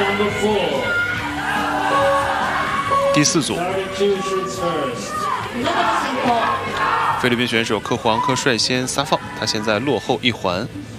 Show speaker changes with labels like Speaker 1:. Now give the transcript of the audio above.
Speaker 1: 第4组，菲律宾选手克胡昂科率先撒放，他现在落后1环。